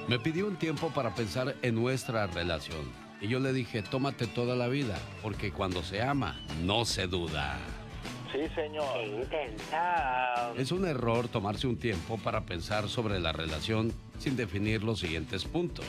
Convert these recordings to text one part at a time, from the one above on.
Me pidió un tiempo para pensar en nuestra relación. Y yo le dije, tómate toda la vida, porque cuando se ama, no se duda. Sí, señor. Qué intenso. Es un error tomarse un tiempo para pensar sobre la relación sin definir los siguientes puntos.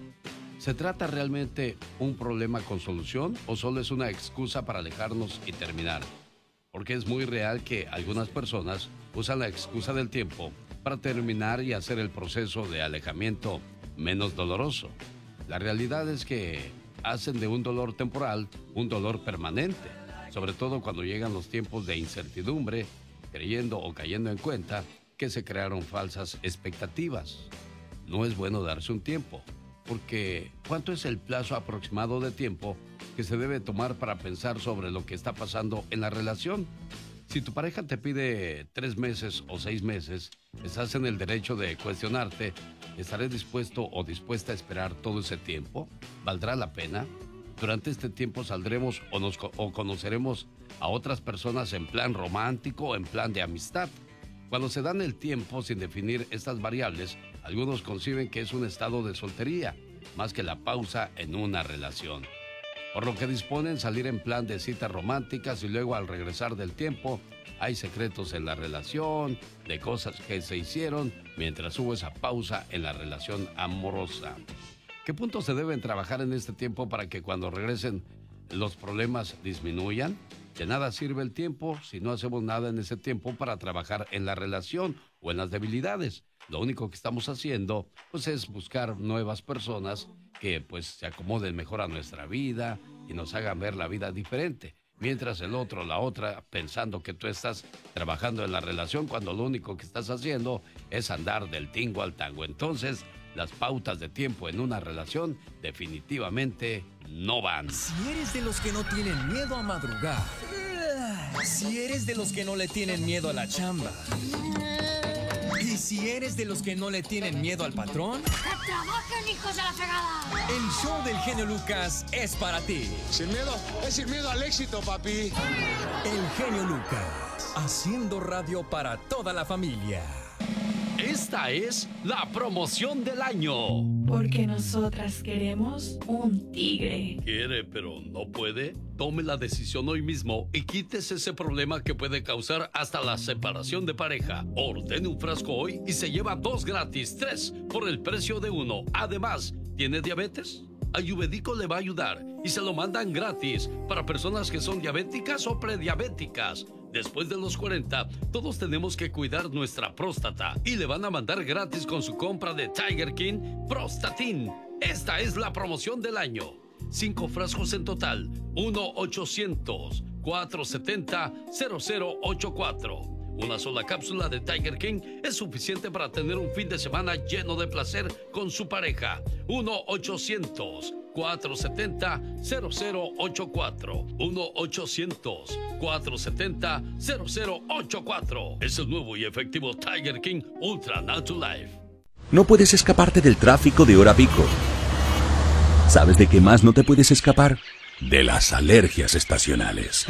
¿Se trata realmente un problema con solución o solo es una excusa para alejarnos y terminar? Porque es muy real que algunas personas usan la excusa del tiempo para terminar y hacer el proceso de alejamiento menos doloroso. La realidad es que hacen de un dolor temporal un dolor permanente, sobre todo cuando llegan los tiempos de incertidumbre, creyendo o cayendo en cuenta que se crearon falsas expectativas. No es bueno darse un tiempo, porque ¿cuánto es el plazo aproximado de tiempo que se debe tomar para pensar sobre lo que está pasando en la relación? Si tu pareja te pide 3 meses o 6 meses, estás en el derecho de cuestionarte, ¿estaré dispuesto o dispuesta a esperar todo ese tiempo? ¿Valdrá la pena? Durante este tiempo saldremos o conoceremos a otras personas en plan romántico o en plan de amistad. Cuando se dan el tiempo sin definir estas variables, algunos conciben que es un estado de soltería, más que la pausa en una relación. Por lo que disponen salir en plan de citas románticas y luego al regresar del tiempo hay secretos en la relación, de cosas que se hicieron mientras hubo esa pausa en la relación amorosa. ¿Qué puntos se deben trabajar en este tiempo para que cuando regresen los problemas disminuyan? De nada sirve el tiempo si no hacemos nada en ese tiempo para trabajar en la relación o en las debilidades. Lo único que estamos haciendo pues es buscar nuevas personas que pues se acomoden mejor a nuestra vida y nos hagan ver la vida diferente. Mientras el otro, la otra, pensando que tú estás trabajando en la relación cuando lo único que estás haciendo es andar del tingo al tango. Entonces, las pautas de tiempo en una relación definitivamente no van. Si eres de los que no tienen miedo a madrugar, si eres de los que no le tienen miedo a la chamba, y si eres de los que no le tienen miedo al patrón, ¡que trabajen, hijos de la fregada! el show del genio Lucas es para ti. Sin miedo, es sin miedo al éxito, papi. El genio Lucas, haciendo radio para toda la familia. Esta es la promoción del año. Porque nosotras queremos un tigre. ¿Quiere pero no puede? Tome la decisión hoy mismo y quítese ese problema que puede causar hasta la separación de pareja. Ordene un frasco hoy y se lleva 2 gratis, 3 por el precio de 1. Además, ¿tiene diabetes? Ayurvédico le va a ayudar y se lo mandan gratis para personas que son diabéticas o prediabéticas. Después de los 40, todos tenemos que cuidar nuestra próstata y le van a mandar gratis con su compra de Tiger King Prostatin. Esta es la promoción del año. 5 frascos en total. 1-800-470-0084. Una sola cápsula de Tiger King es suficiente para tener un fin de semana lleno de placer con su pareja. 1-800-470-0084. 1-800-470-0084. Es el nuevo y efectivo Tiger King Ultra Natural Life. No puedes escaparte del tráfico de hora pico. ¿Sabes de qué más no te puedes escapar? De las alergias estacionales.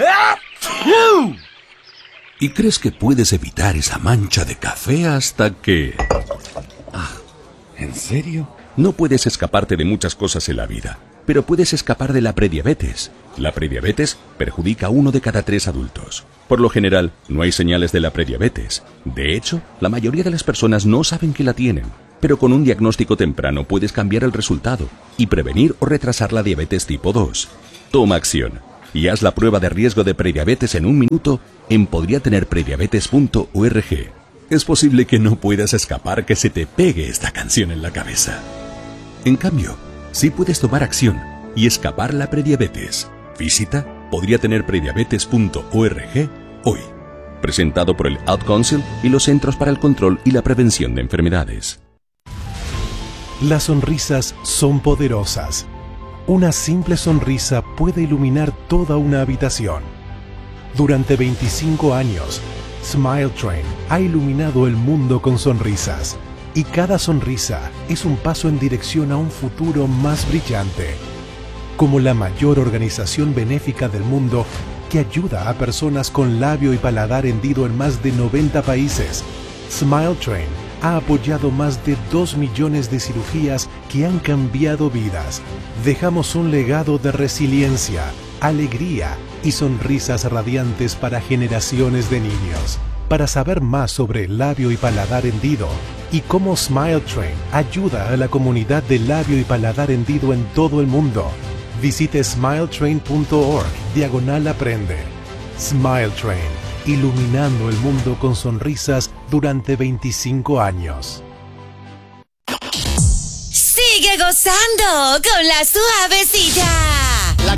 Y crees que puedes evitar esa mancha de café hasta que... ¿En serio? No puedes escaparte de muchas cosas en la vida, pero puedes escapar de la prediabetes. La prediabetes perjudica a 1 de cada 3 adultos. Por lo general, no hay señales de la prediabetes. De hecho, la mayoría de las personas no saben que la tienen. Pero con un diagnóstico temprano puedes cambiar el resultado y prevenir o retrasar la diabetes tipo 2. Toma acción y haz la prueba de riesgo de prediabetes en 1 minuto en podriatenerprediabetes.org. Es posible que no puedas escapar que se te pegue esta canción en la cabeza. En cambio, sí puedes tomar acción y escapar la prediabetes. Visita podriatenerprediabetes.org hoy. Presentado por el Ad Council y los Centros para el Control y la Prevención de Enfermedades. Las sonrisas son poderosas. Una simple sonrisa puede iluminar toda una habitación. Durante 25 años, Smile Train ha iluminado el mundo con sonrisas. Y cada sonrisa es un paso en dirección a un futuro más brillante. Como la mayor organización benéfica del mundo que ayuda a personas con labio y paladar hendido en más de 90 países, Smile Train ha apoyado más de 2 millones de cirugías que han cambiado vidas. Dejamos un legado de resiliencia, alegría y sonrisas radiantes para generaciones de niños. Para saber más sobre el labio y paladar hendido y cómo Smile Train ayuda a la comunidad de labio y paladar hendido en todo el mundo, visite smiletrain.org/aprende. Smile Train, iluminando el mundo con sonrisas durante 25 años. Sigue gozando con la suavecita.